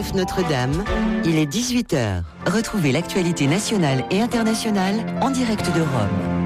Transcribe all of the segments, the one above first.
RCF Notre-Dame, il est 18h. Retrouvez l'actualité nationale et internationale en direct de Rome.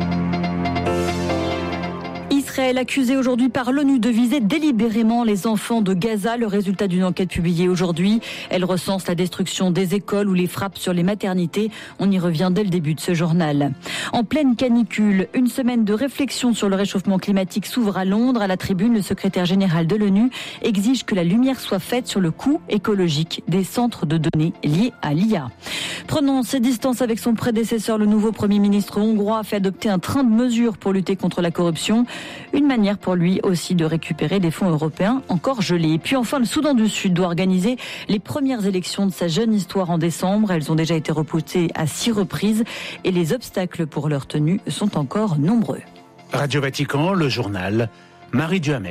Israël accusé aujourd'hui par l'ONU de viser délibérément les enfants de Gaza. Le résultat d'une enquête publiée aujourd'hui. Elle recense la destruction des écoles ou les frappes sur les maternités. On y revient dès le début de ce journal. En pleine canicule, une semaine de réflexion sur le réchauffement climatique s'ouvre à Londres. À la tribune, le secrétaire général de l'ONU exige que la lumière soit faite sur le coût écologique des centres de données liés à l'IA. Prenant ses distances avec son prédécesseur, le nouveau Premier ministre hongrois a fait adopter un train de mesures pour lutter contre la corruption. Une manière pour lui aussi de récupérer des fonds européens encore gelés. Et puis enfin, le Soudan du Sud doit organiser les premières élections de sa jeune histoire en décembre. Elles ont déjà été repoussées à 6 reprises et les obstacles pour leur tenue sont encore nombreux. Radio Vatican, le journal, Marie Duhamel.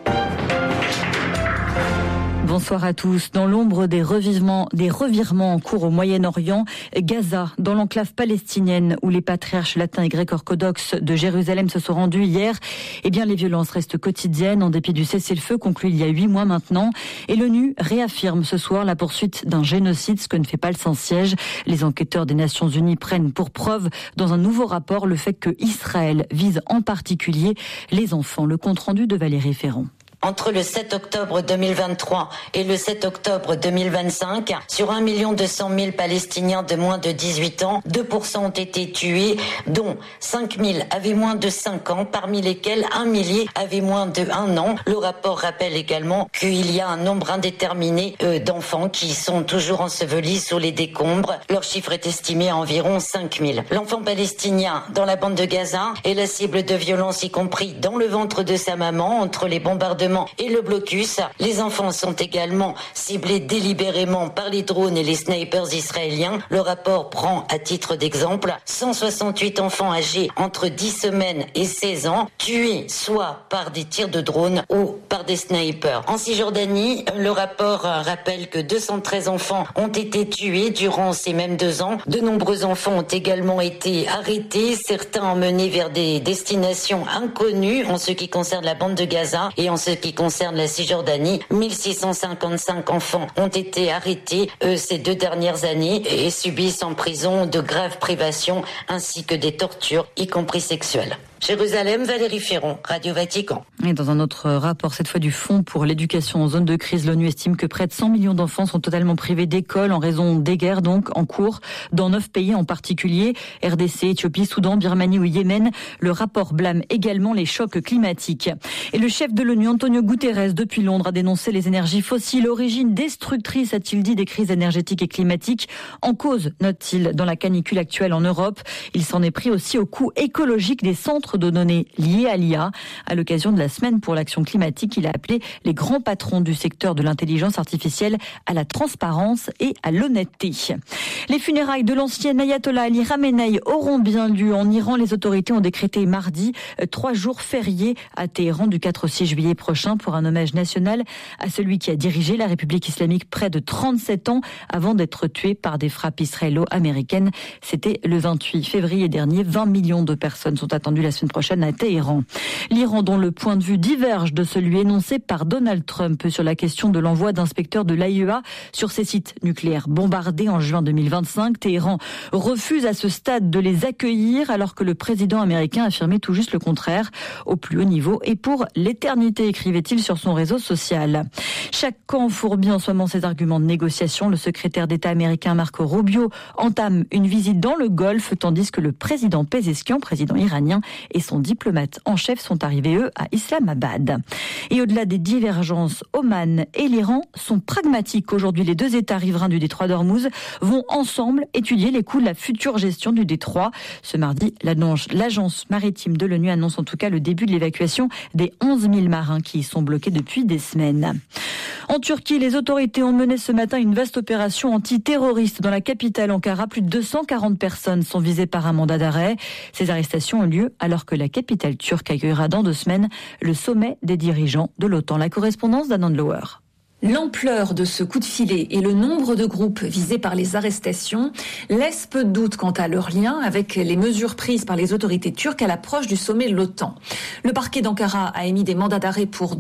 Bonsoir à tous. Dans l'ombre des revirements en cours au Moyen-Orient, Gaza, dans l'enclave palestinienne où les patriarches latins et grecs orthodoxes de Jérusalem se sont rendus hier, les violences restent quotidiennes en dépit du cessez-le-feu conclu il y a 8 mois maintenant. Et l'ONU réaffirme ce soir la poursuite d'un génocide, ce que ne fait pas le Saint-Siège. Les enquêteurs des Nations Unies prennent pour preuve dans un nouveau rapport le fait que Israël vise en particulier les enfants. Le compte-rendu de Valérie Ferron. Entre le 7 octobre 2023 et le 7 octobre 2025, sur 1 200 000 Palestiniens de moins de 18 ans, 2% ont été tués, dont 5 000 avaient moins de 5 ans, parmi lesquels 1 millier avaient moins de 1 an. Le rapport rappelle également qu'il y a un nombre indéterminé d'enfants qui sont toujours ensevelis sous les décombres. Leur chiffre est estimé à environ 5 000. L'enfant palestinien dans la bande de Gaza est la cible de violences, y compris dans le ventre de sa maman, entre les bombardements et le blocus. Les enfants sont également ciblés délibérément par les drones et les snipers israéliens. Le rapport prend à titre d'exemple 168 enfants âgés entre 10 semaines et 16 ans tués soit par des tirs de drones ou par des snipers. En Cisjordanie, le rapport rappelle que 213 enfants ont été tués durant ces mêmes 2 ans. De nombreux enfants ont également été arrêtés, certains emmenés vers des destinations inconnues en ce qui concerne la bande de Gaza et en ce qui concerne la Cisjordanie. 1655 enfants ont été arrêtés ces 2 dernières années et subissent en prison de graves privations ainsi que des tortures, y compris sexuelles. Jérusalem, Valérie Ferron, Radio Vatican. Et dans un autre rapport, cette fois du Fonds pour l'éducation en zone de crise, l'ONU estime que près de 100 millions d'enfants sont totalement privés d'école en raison des guerres donc en cours dans 9 pays en particulier, RDC, Éthiopie, Soudan, Birmanie ou Yémen. Le rapport blâme également les chocs climatiques. Et le chef de l'ONU, Antonio Guterres, depuis Londres, a dénoncé les énergies fossiles, origine destructrice, a-t-il dit, des crises énergétiques et climatiques. En cause, note-t-il, dans la canicule actuelle en Europe. Il s'en est pris aussi au coût écologique des centres de données liées à l'IA. À l'occasion de la semaine pour l'action climatique, il a appelé les grands patrons du secteur de l'intelligence artificielle à la transparence et à l'honnêteté. Les funérailles de l'ancien ayatollah Ali Khamenei auront bien lieu en Iran. Les autorités ont décrété mardi 3 jours fériés à Téhéran du 4 au 6 juillet prochain pour un hommage national à celui qui a dirigé la République islamique près de 37 ans avant d'être tué par des frappes israélo-américaines. C'était le 28 février dernier. 20 millions de personnes sont attendues la semaine prochaine à Téhéran. L'Iran, dont le point de vue diverge de celui énoncé par Donald Trump sur la question de l'envoi d'inspecteurs de l'AIEA sur ses sites nucléaires bombardés en juin 2025. Téhéran refuse à ce stade de les accueillir alors que le président américain affirmait tout juste le contraire au plus haut niveau et pour l'éternité, écrivait-il sur son réseau social. Chaque camp fourbit en ce moment ses arguments de négociation. Le secrétaire d'État américain Marco Rubio entame une visite dans le Golfe tandis que le président Pezeshkian, président iranien, et son diplomate en chef sont arrivés, eux, à Islamabad. Et au-delà des divergences, Oman et l'Iran sont pragmatiques. Aujourd'hui, les 2 États riverains du détroit d'Ormuz vont ensemble étudier les coûts de la future gestion du détroit. Ce mardi, l'agence maritime de l'ONU annonce en tout cas le début de l'évacuation des 11 000 marins qui y sont bloqués depuis des semaines. En Turquie, les autorités ont mené ce matin une vaste opération antiterroriste dans la capitale Ankara. Plus de 240 personnes sont visées par un mandat d'arrêt. Ces arrestations ont lieu alors que la capitale turque accueillera dans 2 semaines le sommet des dirigeants de l'OTAN. La correspondance d'Anand Lower. L'ampleur de ce coup de filet et le nombre de groupes visés par les arrestations laissent peu de doute quant à leur lien avec les mesures prises par les autorités turques à l'approche du sommet de l'OTAN. Le parquet d'Ankara a émis des mandats d'arrêt pour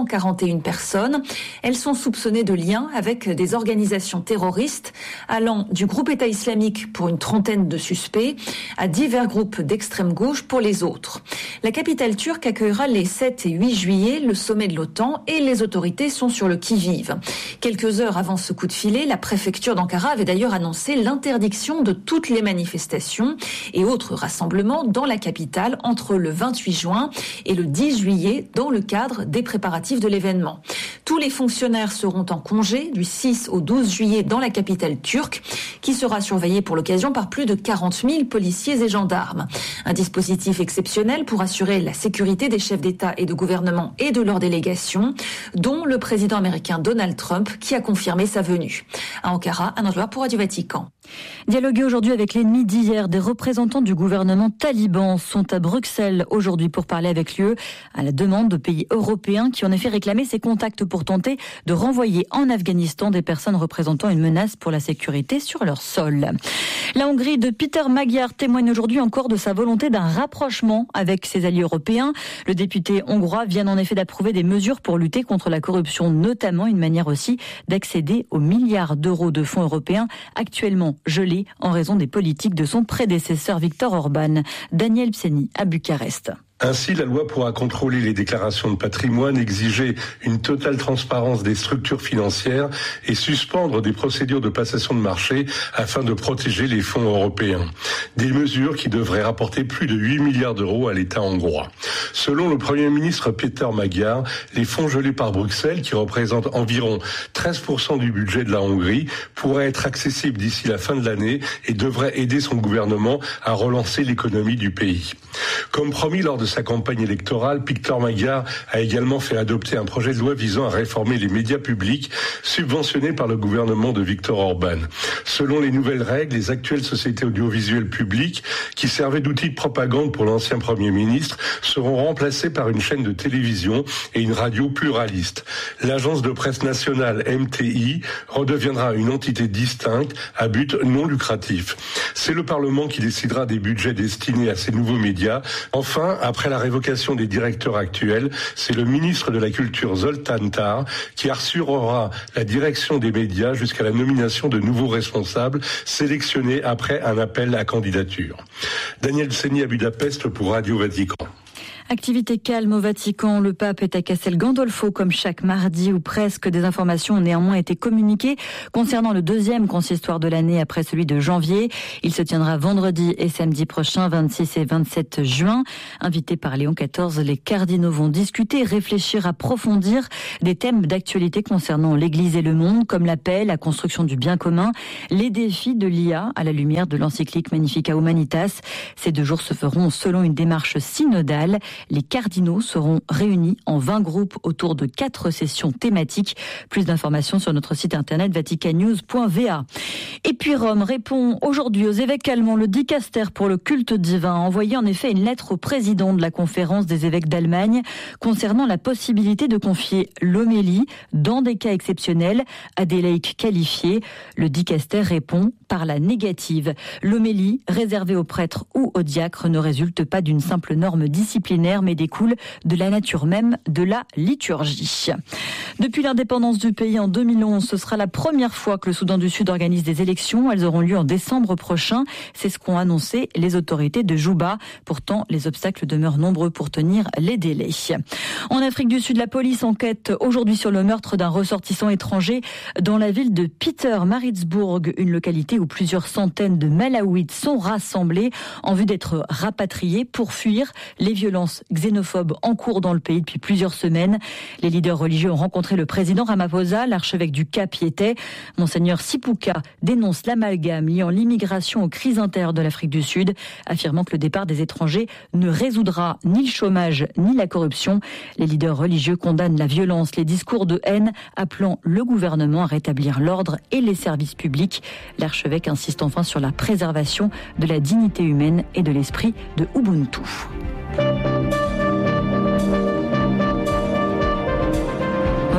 241 personnes. Elles sont soupçonnées de liens avec des organisations terroristes allant du groupe État islamique pour une trentaine de suspects à divers groupes d'extrême gauche pour les autres. La capitale turque accueillera les 7 et 8 juillet le sommet de l'OTAN et les autorités sont sur le qui-vive. Quelques heures avant ce coup de filet, la préfecture d'Ankara avait d'ailleurs annoncé l'interdiction de toutes les manifestations et autres rassemblements dans la capitale entre le 28 juin et le 10 juillet dans le cadre des préparatifs de l'événement. Tous les fonctionnaires seront en congé du 6 au 12 juillet dans la capitale turque qui sera surveillée pour l'occasion par plus de 40 000 policiers et gendarmes. Un dispositif exceptionnel pour assurer la sécurité des chefs d'État et de gouvernement et de leurs délégations, dont le président américain Donald Trump qui a confirmé sa venue. À Ankara, Anna Joa pour Radio Vatican. Dialoguer aujourd'hui avec l'ennemi d'hier, des représentants du gouvernement taliban sont à Bruxelles aujourd'hui pour parler avec l'UE à la demande de pays européens qui ont en effet réclamé ces contacts pour tenter de renvoyer en Afghanistan des personnes représentant une menace pour la sécurité sur leur sol. La Hongrie de Peter Magyar témoigne aujourd'hui encore de sa volonté d'un rapprochement avec ses alliés européens. Le député hongrois vient en effet d'approuver des mesures pour lutter contre la corruption, notamment une manière aussi d'accéder aux milliards d'euros de fonds européens actuellement gelés en raison des politiques de son prédécesseur Viktor Orban. Daniel Pseni à Bucarest. Ainsi, la loi pourra contrôler les déclarations de patrimoine, exiger une totale transparence des structures financières et suspendre des procédures de passation de marché afin de protéger les fonds européens. Des mesures qui devraient rapporter plus de 8 milliards d'euros à l'État hongrois. Selon le Premier ministre Peter Magyar, les fonds gelés par Bruxelles, qui représentent environ 13% du budget de la Hongrie, pourraient être accessibles d'ici la fin de l'année et devraient aider son gouvernement à relancer l'économie du pays. Comme promis lors de sa campagne électorale, Peter Magyar a également fait adopter un projet de loi visant à réformer les médias publics subventionnés par le gouvernement de Viktor Orban. Selon les nouvelles règles, les actuelles sociétés audiovisuelles publiques, qui servaient d'outils de propagande pour l'ancien Premier ministre, seront remplacées par une chaîne de télévision et une radio pluraliste. L'agence de presse nationale MTI redeviendra une entité distincte à but non lucratif. C'est le Parlement qui décidera des budgets destinés à ces nouveaux médias. Enfin, après la révocation des directeurs actuels, c'est le ministre de la Culture Zoltán Tar qui assurera la direction des médias jusqu'à la nomination de nouveaux responsables sélectionnés après un appel à candidature. Daniel Pseni à Budapest pour Radio Vatican. Activité calme au Vatican, le pape est à Castel Gandolfo comme chaque mardi où presque des informations ont néanmoins été communiquées concernant le deuxième consistoire de l'année après celui de janvier. Il se tiendra vendredi et samedi prochain, 26 et 27 juin. Invités par Léon XIV, les cardinaux vont discuter, réfléchir, approfondir des thèmes d'actualité concernant l'Église et le monde comme la paix, la construction du bien commun, les défis de l'IA à la lumière de l'encyclique Magnificat Humanitas. Ces 2 jours se feront selon une démarche synodale. Les cardinaux seront réunis en 20 groupes autour de 4 sessions thématiques. Plus d'informations sur notre site internet vaticannews.va. Et puis Rome répond aujourd'hui aux évêques allemands. Le dicaster pour le culte divin a envoyé en effet une lettre au président de la conférence des évêques d'Allemagne concernant la possibilité de confier l'homélie dans des cas exceptionnels à des laïcs qualifiés. Le dicaster répond par la négative. L'homélie réservée aux prêtres ou aux diacres ne résulte pas d'une simple norme disciplinaire mais découle de la nature même de la liturgie. Depuis l'indépendance du pays en 2011, ce sera la première fois que le Soudan du Sud organise des élections. Elles auront lieu en décembre prochain. C'est ce qu'ont annoncé les autorités de Juba. Pourtant, les obstacles demeurent nombreux pour tenir les délais. En Afrique du Sud, la police enquête aujourd'hui sur le meurtre d'un ressortissant étranger dans la ville de Pietermaritzburg, une localité où plusieurs centaines de Malawites sont rassemblés en vue d'être rapatriés pour fuir les violences xénophobes en cours dans le pays depuis plusieurs semaines. Les leaders religieux ont rencontré le président Ramaphosa, l'archevêque du Cap y était. Monseigneur Sipuka dénonce l'amalgame liant l'immigration aux crises intérieures de l'Afrique du Sud, affirmant que le départ des étrangers ne résoudra ni le chômage ni la corruption. Les leaders religieux condamnent la violence, les discours de haine, appelant le gouvernement à rétablir l'ordre et les services publics. L'archevêque insiste enfin sur la préservation de la dignité humaine et de l'esprit de Ubuntu. Voilà.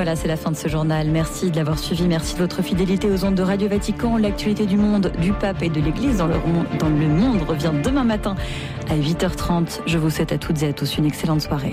Voilà, c'est la fin de ce journal. Merci de l'avoir suivi. Merci de votre fidélité aux ondes de Radio Vatican. L'actualité du monde, du pape et de l'Église dans le monde revient demain matin à 8h30. Je vous souhaite à toutes et à tous une excellente soirée.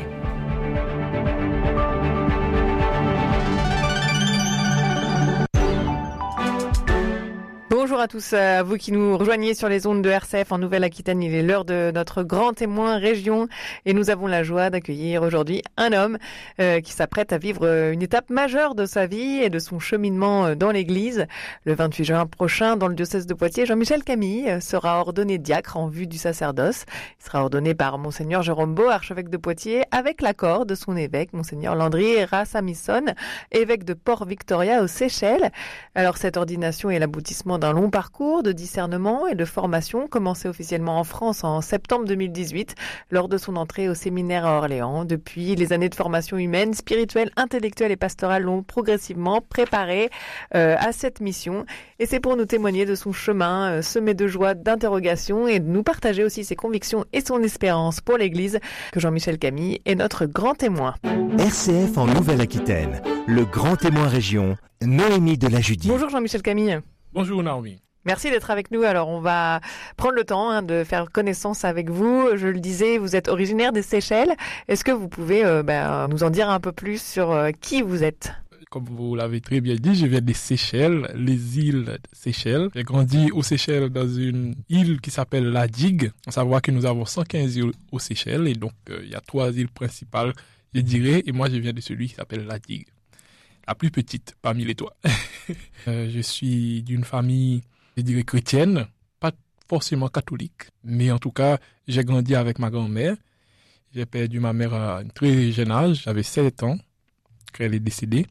Bonjour à tous, à vous qui nous rejoignez sur les ondes de RCF en Nouvelle-Aquitaine. Il est l'heure de notre grand témoin région et nous avons la joie d'accueillir aujourd'hui un homme qui s'apprête à vivre une étape majeure de sa vie et de son cheminement dans l'Église. Le 28 juin prochain, dans le diocèse de Poitiers, Jean-Michel Camille sera ordonné diacre en vue du sacerdoce. Il sera ordonné par Monseigneur Jérôme Beau, archevêque de Poitiers, avec l'accord de son évêque, Monseigneur Landry Rassamison, évêque de Port-Victoria aux Seychelles. Alors cette ordination est l'aboutissement d'un long parcours de discernement et de formation commencé officiellement en France en septembre 2018 lors de son entrée au séminaire à Orléans. Depuis, les années de formation humaine, spirituelle, intellectuelle et pastorale l'ont progressivement préparé à cette mission. Et c'est pour nous témoigner de son chemin semé de joie, d'interrogation et de nous partager aussi ses convictions et son espérance pour l'Église que Jean-Michel Camille est notre grand témoin. RCF en Nouvelle-Aquitaine, le grand témoin région, Noémie de la Judie. Bonjour Jean-Michel Camille. Bonjour Naomi. Merci d'être avec nous. Alors on va prendre le temps de faire connaissance avec vous. Je le disais, vous êtes originaire des Seychelles. Est-ce que vous pouvez nous en dire un peu plus sur qui vous êtes ? Comme vous l'avez très bien dit, je viens des Seychelles, les îles Seychelles. J'ai grandi aux Seychelles dans une île qui s'appelle la Digue. À savoir que nous avons 115 îles aux Seychelles et donc il y a 3 îles principales, je dirais, et moi je viens de celui qui s'appelle la Digue. La plus petite parmi les 3. Je suis d'une famille, je dirais, chrétienne, pas forcément catholique, mais en tout cas, j'ai grandi avec ma grand-mère. J'ai perdu ma mère à un très jeune âge, j'avais 7 ans, quand elle est décédée.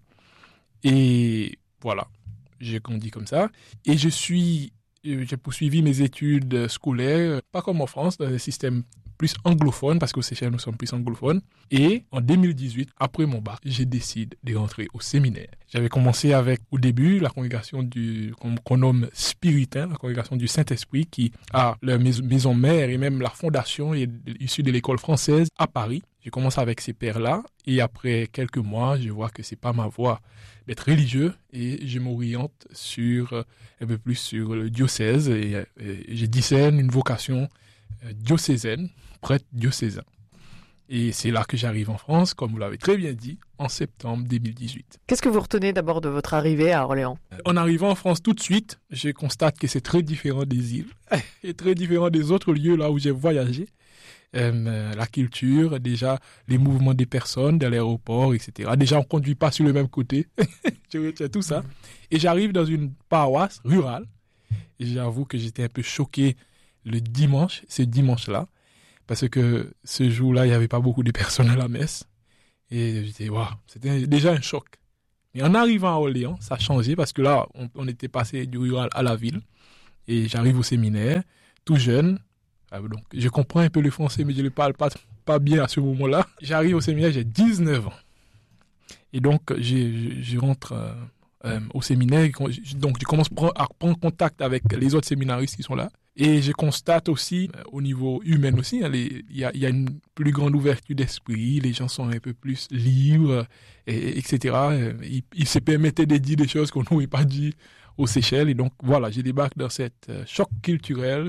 Et voilà, j'ai grandi comme ça. Et j'ai poursuivi mes études scolaires, pas comme en France, dans un système plus anglophone, parce qu'au Seychelles, nous sommes plus anglophones. Et en 2018, après mon bac, j'ai décidé de rentrer au séminaire. J'avais commencé avec, au début, la congrégation qu'on nomme Spiritain, la congrégation du Saint-Esprit, qui a leur maison mère et même la fondation est issue de l'école française à Paris. J'ai commencé avec ces pères-là et après quelques mois, je vois que c'est pas ma voie d'être religieux et je m'oriente un peu plus sur le diocèse et je discerne une vocation diocésaine, prêtre diocésain. Et c'est là que j'arrive en France, comme vous l'avez très bien dit, en septembre 2018. Qu'est-ce que vous retenez d'abord de votre arrivée à Orléans ? En arrivant en France tout de suite, je constate que c'est très différent des îles et très différent des autres lieux là où j'ai voyagé. La culture, déjà les mouvements des personnes dans l'aéroport, etc. Déjà, on ne conduit pas sur le même côté. Je retiens tout ça. Et j'arrive dans une paroisse rurale. Et j'avoue que j'étais un peu choqué ce dimanche-là. Parce que ce jour-là, il n'y avait pas beaucoup de personnes à la messe. Et j'étais, waouh, c'était déjà un choc. Mais en arrivant à Orléans, ça a changé parce que là, on était passé du rural à la ville. Et j'arrive au séminaire, tout jeune. Donc, je comprends un peu le français, mais je ne le parle pas bien à ce moment-là. J'arrive au séminaire, j'ai 19 ans. Et donc, je rentre au séminaire. Donc, je commence à prendre contact avec les autres séminaristes qui sont là. Et je constate aussi, au niveau humain aussi, il y a une plus grande ouverture d'esprit, les gens sont un peu plus libres, etc. Ils se permettaient de dire des choses qu'on n'aurait pas dit aux Seychelles. Et donc, voilà, je débarque dans cette choc culturel,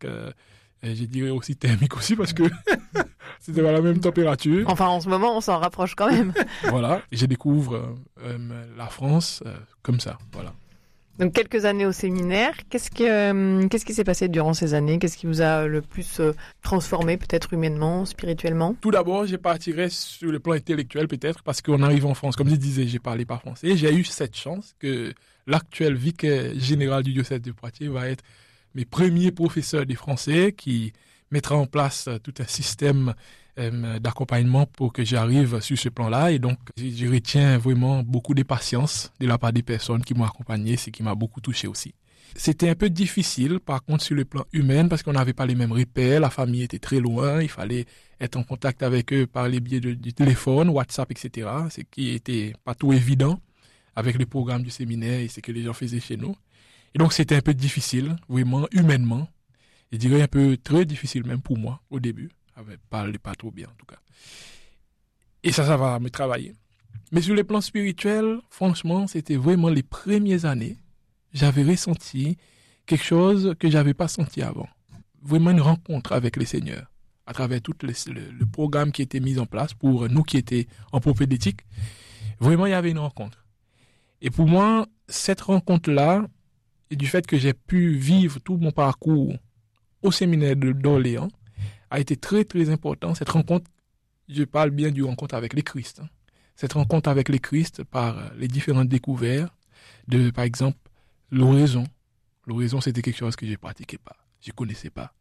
je dirais aussi thermique aussi, parce que c'était pas la même température. Enfin, en ce moment, on s'en rapproche quand même. Voilà, et je découvre la France comme ça, voilà. Donc quelques années au séminaire, qu'est-ce qui s'est passé durant ces années ? Qu'est-ce qui vous a le plus transformé, peut-être humainement, spirituellement ? Tout d'abord, je partirais sur le plan intellectuel peut-être, parce qu'en arrivant en France, comme je disais, je parlais pas français. J'ai eu cette chance que l'actuel vicaire général du diocèse de Poitiers va être mes premiers professeurs de français qui mettra en place tout un système d'accompagnement pour que j'arrive sur ce plan-là. Et donc, je retiens vraiment beaucoup de patience de la part des personnes qui m'ont accompagné, ce qui m'a beaucoup touché aussi. C'était un peu difficile, par contre, sur le plan humain, parce qu'on n'avait pas les mêmes repères, la famille était très loin, il fallait être en contact avec eux par les biais du téléphone, WhatsApp, etc., ce qui était pas tout évident avec le programme du séminaire et ce que les gens faisaient chez nous. Et donc, c'était un peu difficile, vraiment, humainement. Je dirais un peu très difficile même pour moi, au début. Je ne parlais pas trop bien, en tout cas. Et ça va me travailler. Mais sur le plan spirituel, franchement, c'était vraiment les premières années. J'avais ressenti quelque chose que j'avais pas senti avant. Vraiment une rencontre avec le Seigneur. À travers tout le programme qui était mis en place pour nous qui étions en prophétique. Vraiment, il y avait une rencontre. Et pour moi, cette rencontre-là, et du fait que j'ai pu vivre tout mon parcours au séminaire d'Orléans, a été très, très important. Cette rencontre, je parle bien du rencontre avec le Christ. Cette rencontre avec le Christ par les différentes découvertes de, par exemple, l'oraison. L'oraison, c'était quelque chose que je ne pratiquais pas, je ne connaissais pas.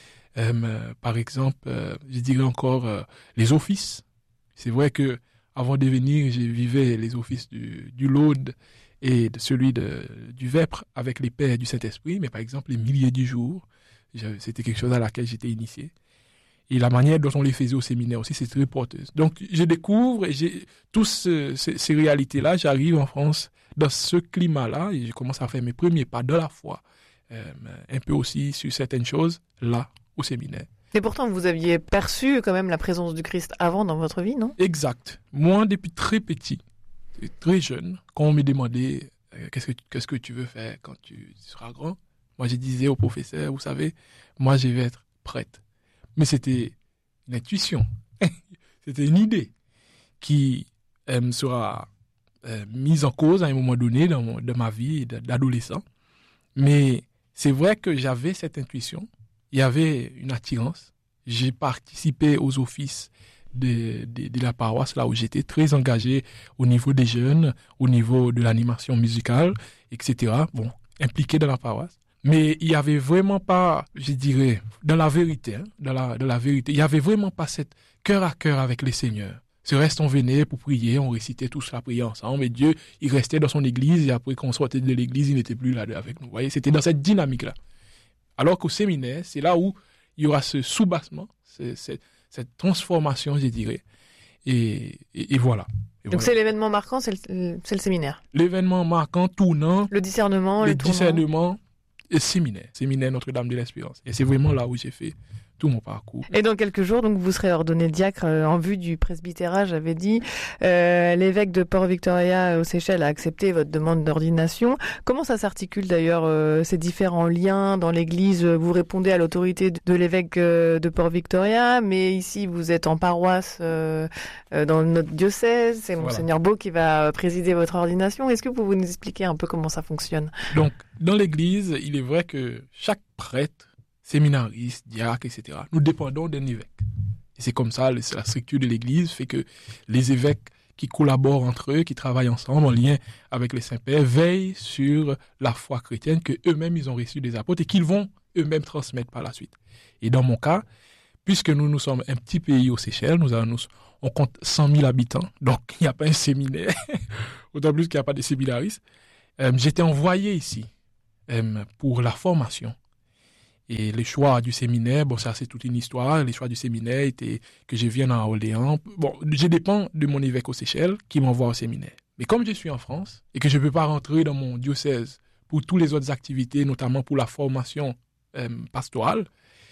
Par exemple, je dirais encore les offices. C'est vrai que avant de venir, je vivais les offices du Laude et de celui du Vêpres avec les pères du Saint-Esprit, mais par exemple, les milliers du jour, c'était quelque chose à laquelle j'étais initié. Et la manière dont on les faisait au séminaire aussi, c'est très porteuse. Donc, je découvre et toutes ces réalités-là, j'arrive en France dans ce climat-là et je commence à faire mes premiers pas de la foi, un peu aussi sur certaines choses, là, au séminaire. Et pourtant, vous aviez perçu quand même la présence du Christ avant dans votre vie, non ? Exact. Moi, depuis très petit, très jeune, quand on me demandait qu'est-ce que tu veux faire quand tu seras grand, moi, je disais au professeur, vous savez, moi, je vais être prêtre. Mais c'était une intuition, c'était une idée qui sera mise en cause à un moment donné dans ma vie d'adolescent. Mais c'est vrai que j'avais cette intuition, il y avait une attirance. J'ai participé aux offices de la paroisse, là où j'étais très engagé au niveau des jeunes, au niveau de l'animation musicale, etc. Bon, impliqué dans la paroisse. Mais il n'y avait vraiment pas, je dirais, dans la vérité, il n'y avait vraiment pas cette cœur à cœur avec le Seigneur. Ce reste, on venait pour prier, on récitait tous la prière ensemble, et Dieu, il restait dans son église, et après qu'on sortait de l'église, il n'était plus là avec nous. Vous voyez, c'était dans cette dynamique-là. Alors qu'au séminaire, c'est là où il y aura ce soubassement, cette transformation, je dirais. Et voilà. Donc c'est l'événement marquant, c'est le séminaire. L'événement marquant, tournant. Le discernement, le discernement. Et séminaire Notre-Dame de l'Espérance. Et c'est vraiment là où j'ai fait tout mon parcours. Et dans quelques jours, donc, vous serez ordonné diacre en vue du presbytérat, j'avais dit. L'évêque de Port-Victoria aux Seychelles a accepté votre demande d'ordination. Comment ça s'articule d'ailleurs, ces différents liens dans l'Église ? Vous répondez à l'autorité de l'évêque de Port-Victoria, mais ici vous êtes en paroisse dans notre diocèse. C'est Monseigneur Beau qui va présider votre ordination. Est-ce que vous pouvez nous expliquer un peu comment ça fonctionne ? Donc, dans l'Église, il est vrai que chaque prêtre, séminariste, diacre, etc., nous dépendons d'un évêque. Et c'est comme ça, la structure de l'Église fait que les évêques qui collaborent entre eux, qui travaillent ensemble en lien avec les saints-pères, veillent sur la foi chrétienne que eux-mêmes ils ont reçue des apôtres et qu'ils vont eux-mêmes transmettre par la suite. Et dans mon cas, puisque nous sommes un petit pays aux Seychelles, on compte 100 000 habitants, donc il n'y a pas un séminaire, autant plus qu'il n'y a pas de séminaristes. J'étais envoyé ici pour la formation. Et les choix du séminaire, bon, ça c'est toute une histoire. Les choix du séminaire étaient que je vienne à Orléans. Bon, je dépends de mon évêque aux Seychelles qui m'envoie au séminaire. Mais comme je suis en France et que je ne peux pas rentrer dans mon diocèse pour toutes les autres activités, notamment pour la formation pastorale,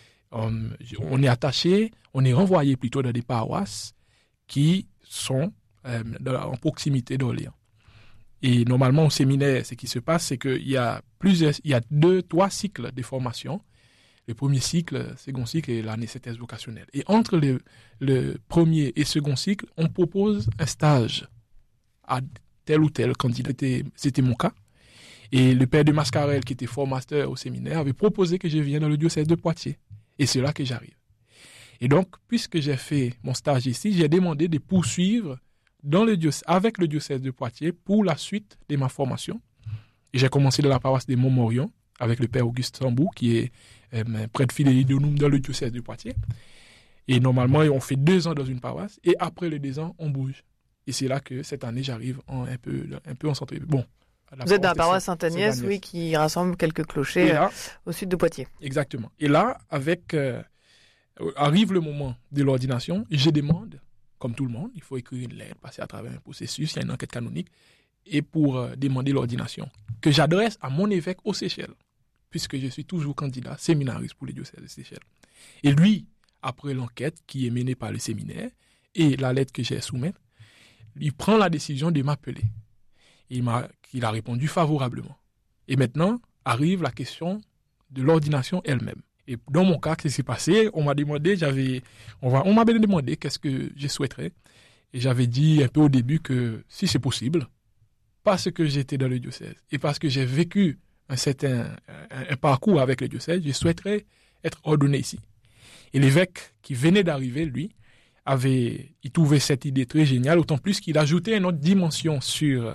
on est attaché, on est renvoyé plutôt dans des paroisses qui sont en proximité d'Orléans. Et normalement au séminaire, ce qui se passe, c'est qu'il y a 2-3 cycles de formation. Le premier cycle, second cycle et l'année thèse vocationnelle. Et entre le premier et second cycle, on propose un stage à tel ou tel candidat. C'était mon cas. Et le père de Mascarel, qui était formateur au séminaire, avait proposé que je vienne dans le diocèse de Poitiers. Et c'est là que j'arrive. Et donc, puisque j'ai fait mon stage ici, j'ai demandé de poursuivre avec le diocèse de Poitiers pour la suite de ma formation. Et j'ai commencé dans la paroisse des Montmorion avec le père Auguste Sambou, qui est prêtre fidèle dans le diocèse de Poitiers. Et normalement, on fait 2 ans dans une paroisse, et après les 2 ans, on bouge. Et c'est là que cette année, j'arrive un peu en centre. Bon, vous êtes dans la paroisse Sainte-Agnès, oui, qui rassemble quelques clochers là, au sud de Poitiers. Exactement. Et là, arrive le moment de l'ordination, je demande, comme tout le monde, il faut écrire une lettre, passer à travers un processus, il y a une enquête canonique, et pour demander l'ordination, que j'adresse à mon évêque aux Seychelles, puisque je suis toujours candidat séminariste pour le diocèse de Seychelles. Et lui, après l'enquête qui est menée par le séminaire et la lettre que j'ai soumise, il prend la décision de m'appeler. Il a répondu favorablement. Et maintenant, arrive la question de l'ordination elle-même. Et dans mon cas, qu'est-ce qui s'est passé? On m'avait demandé qu'est-ce que je souhaiterais. Et j'avais dit un peu au début que si c'est possible, parce que j'étais dans le diocèse et parce que j'ai vécu un parcours avec le diocèse, je souhaiterais être ordonné ici. Et l'évêque qui venait d'arriver, lui, il trouvait cette idée très géniale, autant plus qu'il ajoutait une autre dimension sur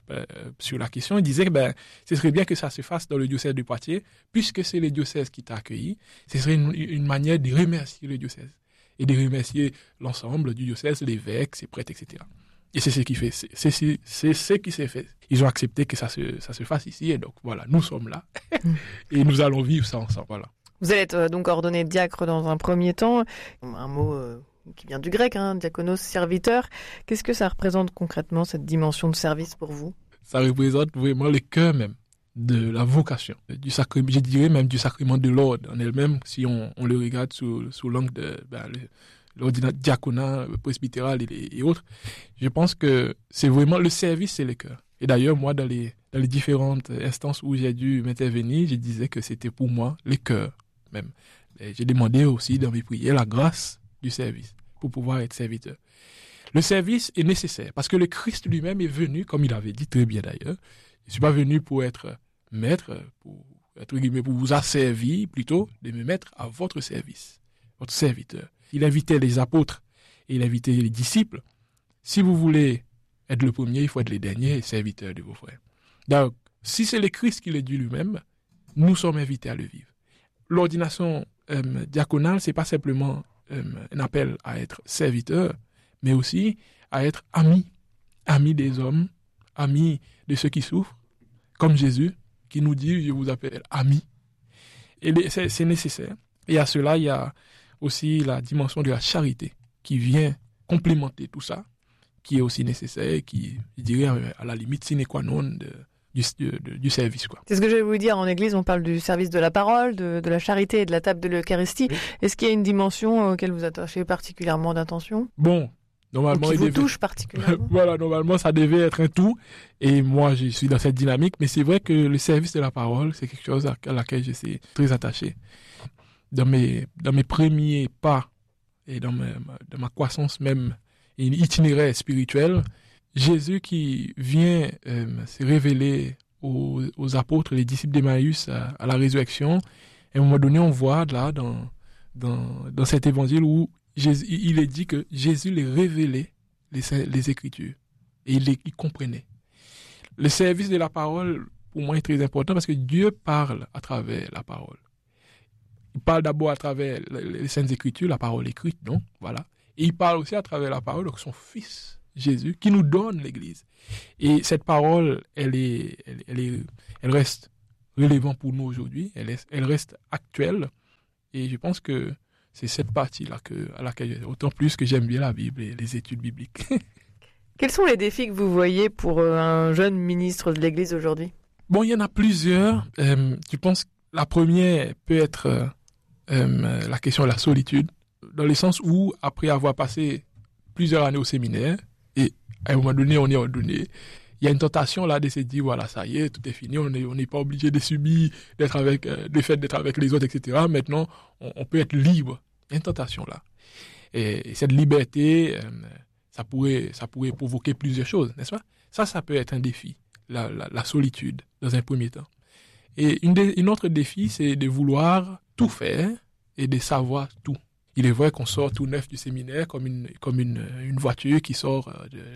la question. Il disait que ce serait bien que ça se fasse dans le diocèse de Poitiers, puisque c'est le diocèse qui t'a accueilli. Ce serait une manière de remercier le diocèse et de remercier l'ensemble du diocèse, l'évêque, ses prêtres, etc. Et c'est ce qui fait, c'est ce qui s'est fait. Ils ont accepté que ça se fasse ici, et donc voilà, nous sommes là et nous allons vivre ça ensemble. Voilà. Vous allez être donc ordonné diacre dans un premier temps, un mot qui vient du grec, diakonos, serviteur. Qu'est-ce que ça représente concrètement, cette dimension de service pour vous? Ça représente vraiment le cœur même de la vocation, du sacrement, je dirais même du sacrement de l'ordre en elle-même, si on le regarde sous l'angle de l'ordre diaconat, presbytéral et autres. Je pense que c'est vraiment le service, c'est le cœur. Et d'ailleurs, moi, dans les différentes instances où j'ai dû m'intervenir, je disais que c'était pour moi le cœur même. Et j'ai demandé aussi dans mes prières la grâce du service pour pouvoir être serviteur. Le service est nécessaire parce que le Christ lui-même est venu, comme il avait dit très bien d'ailleurs. Je ne suis pas venu pour être maître, pour vous asservir, plutôt de me mettre à votre service, votre serviteur. Il invitait les apôtres et il invitait les disciples. Si vous voulez être le premier, il faut être le dernier serviteur de vos frères. Donc, si c'est le Christ qui le dit lui-même, nous sommes invités à le vivre. L'ordination diaconale, c'est pas simplement un appel à être serviteur, mais aussi à être ami des hommes, ami de ceux qui souffrent, comme Jésus, qui nous dit, je vous appelle ami. Et c'est nécessaire. Et à cela, il y a aussi la dimension de la charité qui vient complémenter tout ça, qui est aussi nécessaire, qui, je dirais, à la limite sine qua non du service, quoi. C'est ce que je vais vous dire. En Église, on parle du service de la parole, de la charité et de la table de l'Eucharistie. Oui. Est-ce qu'il y a une dimension auquel vous attachez particulièrement d'attention? Bon, normalement, qui vous touche particulièrement. Voilà, normalement, ça devait être un tout. Et moi, je suis dans cette dynamique. Mais c'est vrai que le service de la parole, c'est quelque chose à laquelle je suis très attaché. Dans mes premiers pas et dans ma croissance même, et itinéraire spirituel, Jésus qui vient se révéler aux apôtres, les disciples d'Emmaüs à la résurrection, à un moment donné, on voit là dans cet évangile où il est dit que Jésus les révélait les Écritures et il comprenait. Le service de la parole, pour moi, est très important parce que Dieu parle à travers la parole. Il parle d'abord à travers les Saintes Écritures, la parole écrite, donc voilà. Et il parle aussi à travers la parole de son Fils, Jésus, qui nous donne l'Église. Et cette parole, elle reste relevante pour nous aujourd'hui, elle reste actuelle. Et je pense que c'est cette partie-là à laquelle, autant plus que j'aime bien la Bible et les études bibliques. Quels sont les défis que vous voyez pour un jeune ministre de l'Église aujourd'hui? Bon, il y en a plusieurs. Je pense que la première peut être la question de la solitude, dans le sens où, après avoir passé plusieurs années au séminaire, et à un moment donné, on est ordonné, il y a une tentation là de se dire, voilà, ça y est, tout est fini, on n'est pas obligé de subir, le fait d'être avec les autres, etc. Maintenant, on peut être libre. Il y a une tentation là. Et cette liberté, ça pourrait provoquer plusieurs choses, n'est-ce pas? Ça peut être un défi, la solitude, dans un premier temps. Et une autre défi, c'est de vouloir tout faire et de savoir tout. Il est vrai qu'on sort tout neuf du séminaire comme une voiture qui sort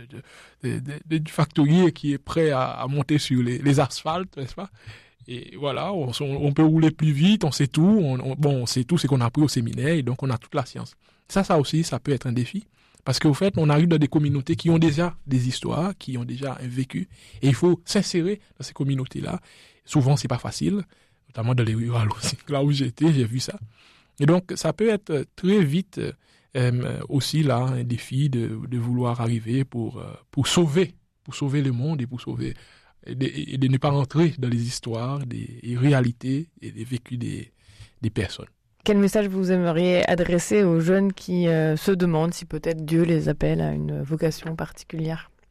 du factory et qui est prêt à monter sur les asphaltes, n'est-ce pas? Et voilà, on peut rouler plus vite, on sait tout. On sait tout ce qu'on a appris au séminaire et donc on a toute la science. Ça aussi, ça peut être un défi. Parce qu'au fait, on arrive dans des communautés qui ont déjà des histoires, qui ont déjà un vécu. Et il faut s'insérer dans ces communautés-là. Souvent, c'est pas facile, notamment dans les rurales aussi. Là où j'étais, j'ai vu ça. Et donc, ça peut être très vite aussi là un défi de vouloir arriver pour sauver le monde et de ne pas rentrer dans les histoires, des réalités et des vécus des personnes. Quel message vous aimeriez adresser aux jeunes qui se demandent si peut-être Dieu les appelle à une vocation particulière?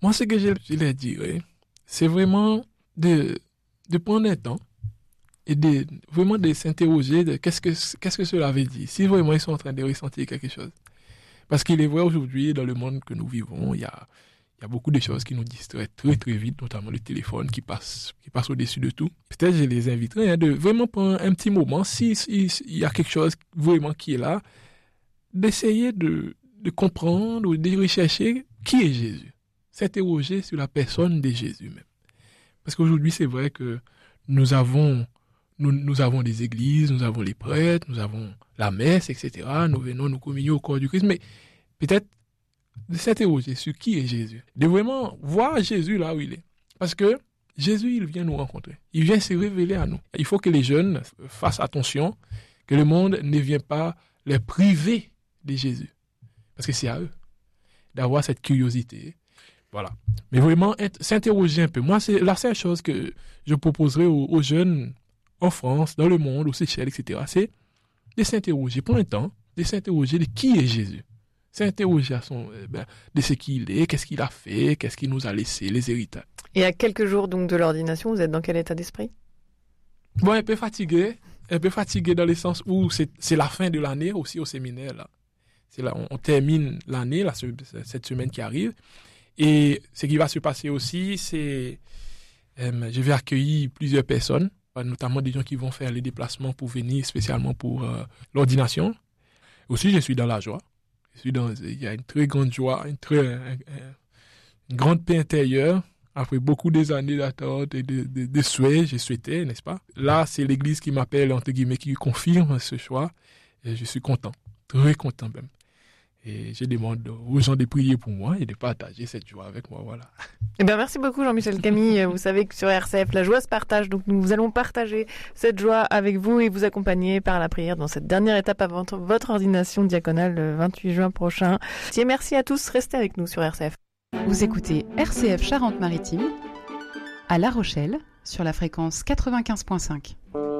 Moi, ce que je leur dirais, c'est vraiment de prendre un temps et vraiment de s'interroger de qu'est-ce que cela veut dire. Si vraiment ils sont en train de ressentir quelque chose. Parce qu'il est vrai aujourd'hui, dans le monde que nous vivons, il y a beaucoup de choses qui nous distraient très très vite, notamment le téléphone qui passe au-dessus de tout. Peut-être je les inviterais de vraiment prendre un petit moment, s'il y a quelque chose vraiment qui est là, d'essayer de comprendre ou de rechercher qui est Jésus. S'interroger sur la personne de Jésus même. Parce qu'aujourd'hui, c'est vrai que nous avons des églises, nous avons les prêtres, nous avons la messe, etc. Nous venons nous communier au corps du Christ, mais peut-être de s'interroger sur qui est Jésus. De vraiment voir Jésus là où il est. Parce que Jésus, il vient nous rencontrer. Il vient se révéler à nous. Il faut que les jeunes fassent attention, que le monde ne vienne pas les priver de Jésus. Parce que c'est à eux d'avoir cette curiosité. Voilà. Mais vraiment, s'interroger un peu. Moi, c'est la seule chose que je proposerais aux jeunes en France, dans le monde, aux Seychelles, etc., c'est de s'interroger, prendre le temps de s'interroger de qui est Jésus. S'interroger de ce qu'il est, qu'est-ce qu'il a fait, qu'est-ce qu'il nous a laissé, les héritages. Et à quelques jours donc de l'ordination, vous êtes dans quel état d'esprit? Bon, un peu fatigué dans le sens où c'est la fin de l'année aussi au séminaire. Là. C'est là, on termine l'année, là, cette semaine qui arrive. Et ce qui va se passer aussi, c'est je vais accueillir plusieurs personnes, notamment des gens qui vont faire les déplacements pour venir spécialement pour l'ordination. Aussi, je suis dans la joie. Il y a une très grande joie, une grande paix intérieure. Après beaucoup des années d'attente et de souhaits, j'ai souhaité, n'est-ce pas? Là, c'est l'Église qui m'appelle, entre guillemets, qui confirme ce choix. Et je suis content, très content même. Et je demande aux gens de prier pour moi et de partager cette joie avec moi, voilà. Eh bien, merci beaucoup Jean-Michel Camille. Vous savez que sur RCF, la joie se partage. Donc, nous allons partager cette joie avec vous et vous accompagner par la prière dans cette dernière étape avant votre ordination diaconale le 28 juin prochain. Et merci à tous. Restez avec nous sur RCF. Vous écoutez RCF Charente-Maritime à La Rochelle sur la fréquence 95.5.